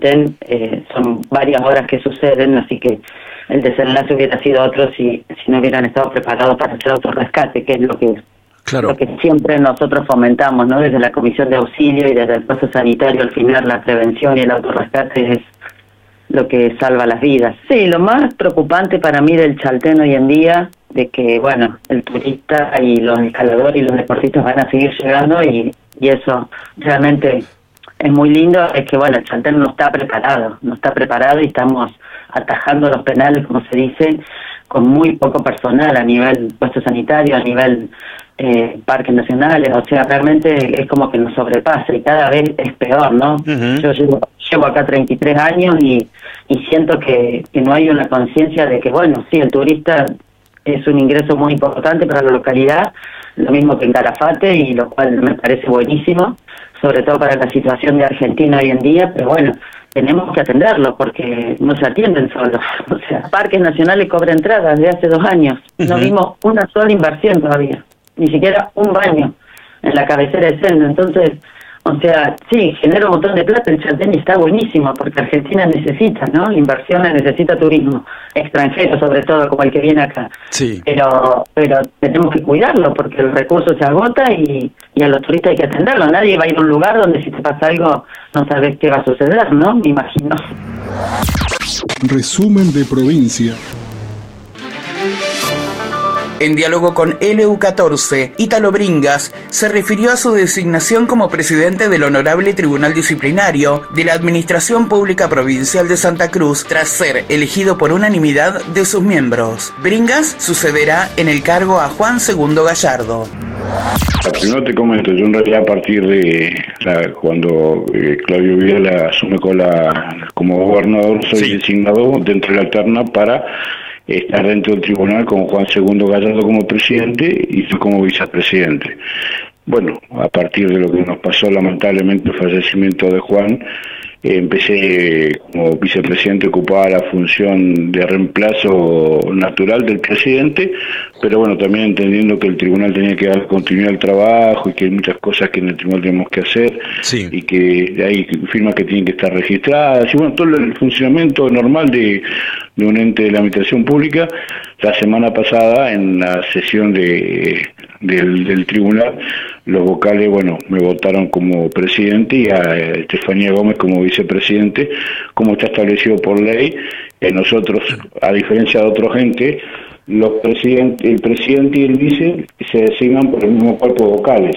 son varias horas que suceden, así que el desenlace hubiera sido otro si no hubieran estado preparados para hacer autorrescate, que es lo que siempre nosotros fomentamos, ¿no? Desde la Comisión de Auxilio y desde el puesto sanitario, al final la prevención y el autorrescate es lo que salva las vidas. Sí, lo más preocupante para mí del Chaltén hoy en día, de que, bueno, el turista y los escaladores y los deportistas van a seguir llegando y eso realmente es muy lindo, es que, bueno, el Chaltén no está preparado y estamos atajando los penales, como se dice, con muy poco personal a nivel puesto sanitario, a nivel parques nacionales, o sea, realmente es como que nos sobrepasa y cada vez es peor, ¿no? Yo llevo acá 33 años y siento que no hay una conciencia de que, bueno, sí, el turista es un ingreso muy importante para la localidad, lo mismo que en Calafate, y lo cual me parece buenísimo, sobre todo para la situación de Argentina hoy en día, pero bueno, tenemos que atenderlo porque no se atienden solos. O sea, Parques Nacionales cobra entradas de hace 2 años, no vimos una sola inversión todavía, ni siquiera un baño en la cabecera de senda. Entonces, o sea, sí, genera un montón de plata el Chaltén y está buenísimo porque Argentina necesita, ¿no? Inversiones, necesita turismo extranjero, sobre todo como el que viene acá. Sí. Pero tenemos que cuidarlo porque el recurso se agota y a los turistas hay que atenderlo. Nadie va a ir a un lugar donde si te pasa algo no sabes qué va a suceder, ¿no? Me imagino. Resumen de provincia. En diálogo con LU14, Ítalo Bringas se refirió a su designación como presidente del Honorable Tribunal Disciplinario de la Administración Pública Provincial de Santa Cruz tras ser elegido por unanimidad de sus miembros. Bringas sucederá en el cargo a Juan Segundo Gallardo. Primero te comento, yo en realidad a partir de cuando Claudio Vidal asume como gobernador, soy designado dentro de la terna para estar dentro del tribunal con Juan Segundo Gallardo como presidente y yo como vicepresidente. Bueno, a partir de lo que nos pasó lamentablemente el fallecimiento de Juan, empecé como vicepresidente, ocupaba la función de reemplazo natural del presidente, pero bueno, también entendiendo que el tribunal tenía que dar continuidad al trabajo y que hay muchas cosas que en el tribunal tenemos que hacer y que hay firmas que tienen que estar registradas y bueno, todo el funcionamiento normal de un ente de la administración pública. La semana pasada en la sesión del tribunal, los vocales, bueno, me votaron como presidente y a Estefanía Gómez como vicepresidente, como está establecido por ley. Nosotros, a diferencia de otros entes, el presidente y el vice se designan por el mismo cuerpo de vocales.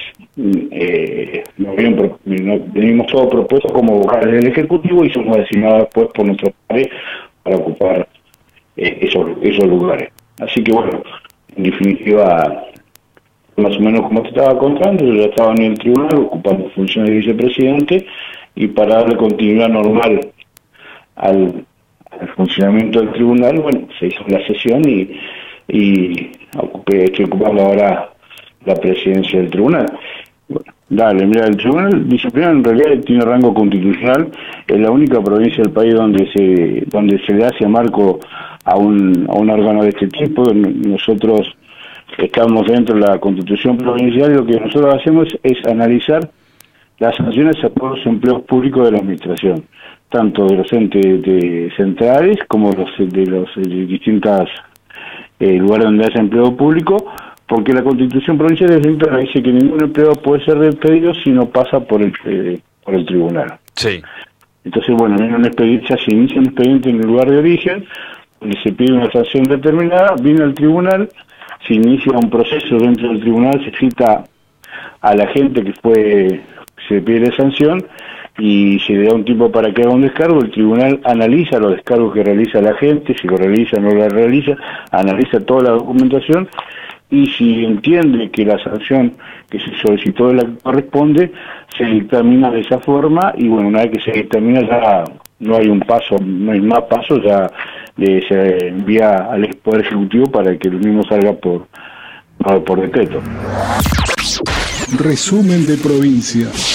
Venimos todos propuestos como vocales del Ejecutivo y somos designados después por nuestros pares para ocupar esos lugares. Así que bueno, en definitiva, más o menos como te estaba contando, yo ya estaba en el tribunal ocupando funciones de vicepresidente y para darle continuidad normal al funcionamiento del tribunal, bueno, se hizo la sesión y estoy ocupando ahora la presidencia del tribunal. Bueno, mira, el Tribunal Disciplinario en realidad tiene rango constitucional, es la única provincia del país donde se le hace marco a un órgano de este tipo. Nosotros estamos dentro de la Constitución provincial y lo que nosotros hacemos es analizar las sanciones a todos los empleos públicos de la administración, tanto de los entes centrales como de los distintos lugares donde hace empleo público, porque la Constitución provincial dice que ningún empleado puede ser despedido si no pasa por el tribunal. Sí. Entonces, bueno, se inicia un expediente en el lugar de origen, donde se pide una sanción determinada, viene al tribunal, se inicia un proceso dentro del tribunal, se cita a la gente se pide la sanción y se le da un tiempo para que haga un descargo. El tribunal analiza los descargos que realiza la gente, si lo realiza o no lo realiza, analiza toda la documentación y si entiende que la sanción que se solicitó es la que corresponde, se dictamina de esa forma y bueno, una vez que se dictamina ya no hay más pasos, ya se envía al Poder Ejecutivo para que el mismo salga por decreto. Resumen de provincia.